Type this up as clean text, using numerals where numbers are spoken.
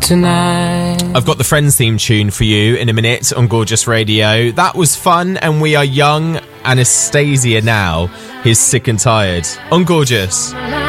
tonight. I've got the Friends theme tune for you in a minute on Gorgeous Radio. That was fun, and we are young. Anastasia now is Sick and Tired on Gorgeous.